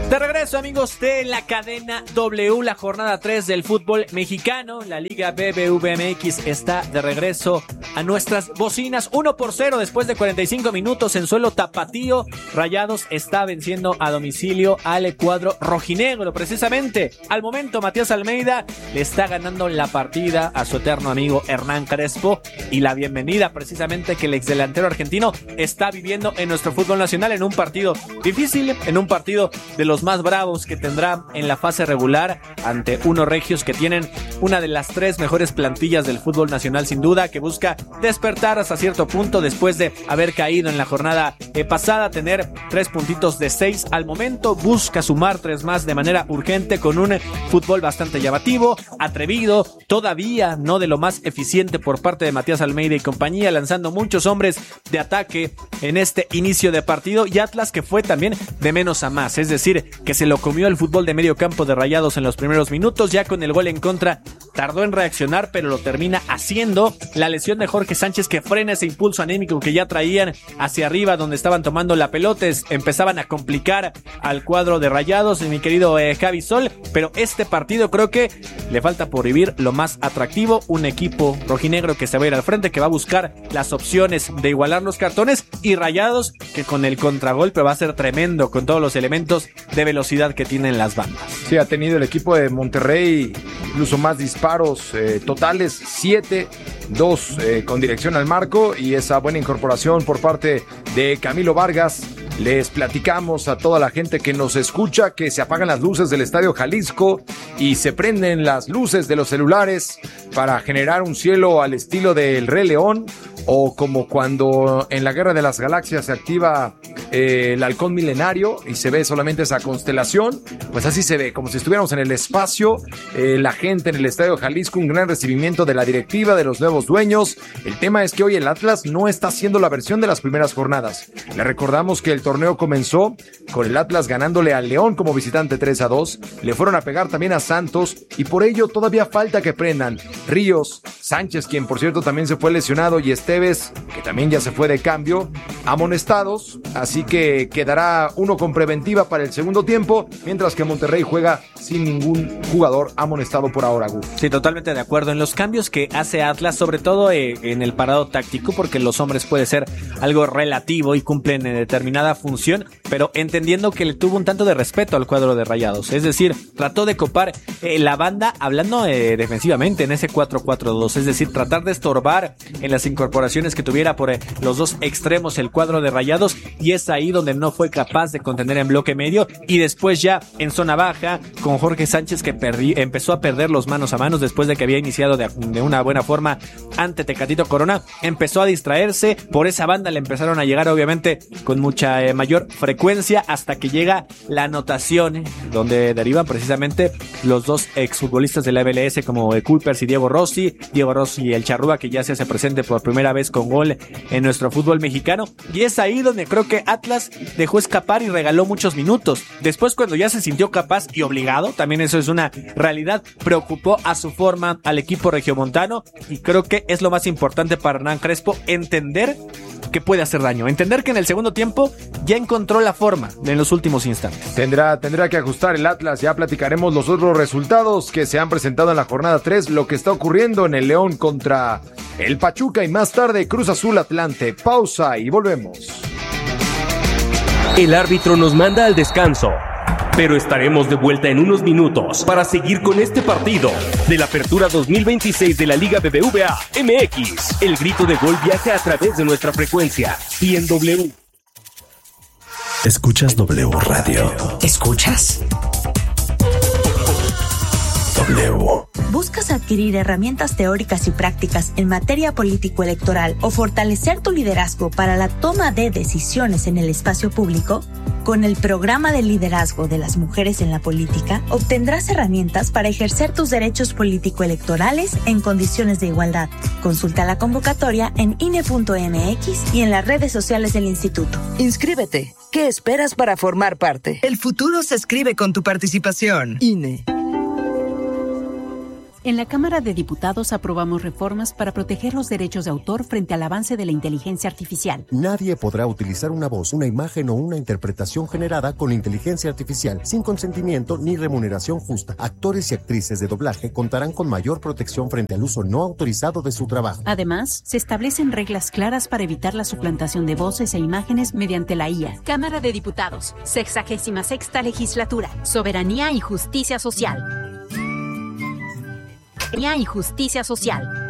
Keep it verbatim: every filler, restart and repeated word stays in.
De regreso, amigos de la cadena W, la jornada tres del fútbol mexicano. La Liga B B V M X está de regreso a nuestras bocinas. uno por cero después de cuarenta y cinco minutos en suelo tapatío. Rayados está venciendo a domicilio al cuadro rojinegro. Precisamente, al momento, Matías Almeida le está ganando la partida a su eterno amigo Hernán Crespo. Y la bienvenida, precisamente, que el exdelantero argentino está viviendo en nuestro fútbol nacional en un partido difícil, en un partido de los más bravos que tendrá en la fase regular ante unos regios que tienen una de las tres mejores plantillas del fútbol nacional, sin duda, que busca despertar hasta cierto punto después de haber caído en la jornada eh, pasada, tener tres puntitos de seis al momento, busca sumar tres más de manera urgente con un fútbol bastante llamativo, atrevido, todavía no de lo más eficiente por parte de Matías Almeida y compañía, lanzando muchos hombres de ataque en este inicio de partido, y Atlas que fue también de menos a más, es decir, que se lo comió el fútbol de medio campo de Rayados en los primeros minutos. Ya con el gol en contra tardó en reaccionar, pero lo termina haciendo. La lesión de Jorge Sánchez que frena ese impulso anémico que ya traían hacia arriba donde estaban tomando la pelota, empezaban a complicar al cuadro de Rayados, mi querido eh, Javi Sol, pero este partido creo que le falta por vivir lo más atractivo, un equipo rojinegro que se va a ir al frente, que va a buscar las opciones de igualar los cartones, y Rayados que con el contragolpe va a ser tremendo con todos los elementos de velocidad que tienen las bandas. Sí, ha tenido el equipo de Monterrey incluso más disparos eh, totales, siete, dos eh, con dirección al marco, y esa buena incorporación por parte de Camilo Vargas. Les platicamos a toda la gente que nos escucha que se apagan las luces del Estadio Jalisco y se prenden las luces de los celulares para generar un cielo al estilo del Rey León, o como cuando en la Guerra de las Galaxias se activa eh, el halcón milenario y se ve solamente esa constelación, pues así se ve, como si estuviéramos en el espacio, eh, la gente en el Estadio Jalisco, un gran recibimiento de la directiva, de los nuevos dueños. El tema es que hoy el Atlas no está haciendo la versión de las primeras jornadas. Le recordamos que el torneo comenzó con el Atlas ganándole al León como visitante tres a dos, le fueron a pegar también a Santos, y por ello todavía falta que prendan Ríos, Sánchez, quien por cierto también se fue lesionado, y Esteves, que también ya se fue de cambio, amonestados, así que quedará uno con preventiva para el segundo tiempo, mientras que Monterrey juega sin ningún jugador amonestado por ahora, Gus. Sí, totalmente de acuerdo en los cambios que hace Atlas, sobre todo eh, en el parado táctico, porque los hombres puede ser algo relativo y cumplen en determinada función, pero entendiendo que le tuvo un tanto de respeto al cuadro de Rayados, es decir, trató de copar eh, la banda, hablando eh, defensivamente en ese cuatro cuatro dos, es decir, tratar de estorbar en las incorporaciones que tuviera por eh, los dos extremos el cuadro de Rayados, y es ahí donde no fue capaz de contener en bloque medio, y después ya en zona baja con Jorge Sánchez que perdí, empezó a perder los manos a manos después de que había iniciado de, de una buena forma ante Tecatito Corona, empezó a distraerse, por esa banda le empezaron a llegar obviamente con mucha eh, mayor frecuencia, hasta que llega la anotación, eh, donde derivan precisamente los dos exfutbolistas de la M L S como eh, Kuipers y Diego Rossi, Diego Rossi y el Charrúa, que ya se hace presente por primera vez con gol en nuestro fútbol mexicano, y es ahí donde creo que Atlas dejó escapar y regaló muchos minutos. Después, cuando ya se sintió capaz y obligado, también eso es una realidad, preocupó a su forma al equipo regiomontano, y creo que es lo más importante para Hernán Crespo, entender que puede hacer daño, entender que en el segundo tiempo ya encontró la forma en los últimos instantes. Tendrá, tendrá que ajustar el Atlas. Ya platicaremos los otros resultados que se han presentado en la jornada tres, lo que está ocurriendo en el León contra el Pachuca, y más tarde Cruz Azul Atlante. Pausa y volvemos. El árbitro nos manda al descanso, pero estaremos de vuelta en unos minutos para seguir con este partido de la Apertura dos mil veintiséis de la Liga B B V A M X. El grito de gol viaja a través de nuestra frecuencia y en W. Escuchas W Radio. ¿Escuchas? W. ¿Buscas adquirir herramientas teóricas y prácticas en materia político-electoral o fortalecer tu liderazgo para la toma de decisiones en el espacio público? Con el programa de liderazgo de las mujeres en la política, obtendrás herramientas para ejercer tus derechos político-electorales en condiciones de igualdad. Consulta la convocatoria en I N E punto M X y en las redes sociales del instituto. Inscríbete. ¿Qué esperas para formar parte? El futuro se escribe con tu participación. I N E. En la Cámara de Diputados aprobamos reformas para proteger los derechos de autor frente al avance de la inteligencia artificial. Nadie podrá utilizar una voz, una imagen o una interpretación generada con inteligencia artificial sin consentimiento ni remuneración justa. Actores y actrices de doblaje contarán con mayor protección frente al uso no autorizado de su trabajo. Además, se establecen reglas claras para evitar la suplantación de voces e imágenes mediante la I A. Cámara de Diputados, sexagésima sexta legislatura. Soberanía y justicia social. Y justicia social.